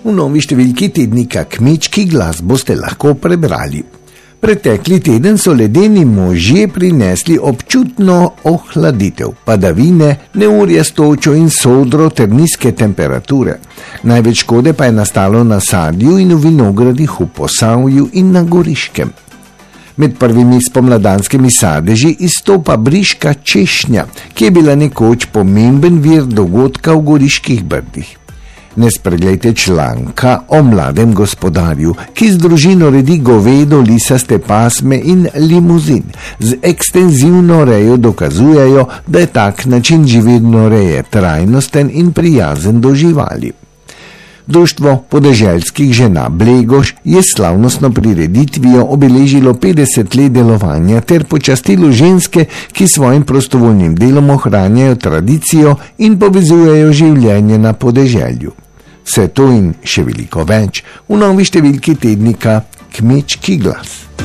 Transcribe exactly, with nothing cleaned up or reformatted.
V novi številki tednika Kmečki glas boste lahko prebrali. Pretekli teden so ledeni možje prinesli občutno ohladitev, padavine, neurje s točo in sodro ter nizke temperature. Največ škode pa je nastalo na sadju in v vinogradih v Posavju in na Goriškem. Med prvimi spomladanskimi sadeži izstopa briška češnja, ki je bila nekoč pomemben vir dogodka v Goriških Brdih. Ne spreglejte članka o mladem gospodarju, ki z družino redi govedo, lisaste pasme in limuzin. Z ekstenzivno rejo dokazujejo, da je tak način živinoreje trajnosten in prijazen do živali. Društvo podeželskih žena Blegoš je slavnostno prireditvijo obeležilo petdeset let delovanja ter počastilo ženske, ki svojim prostovoljnim delom ohranjajo tradicijo in povezujejo življenje na podeželju. Vse to in še veliko več v novi številki tednika Kmečki glas.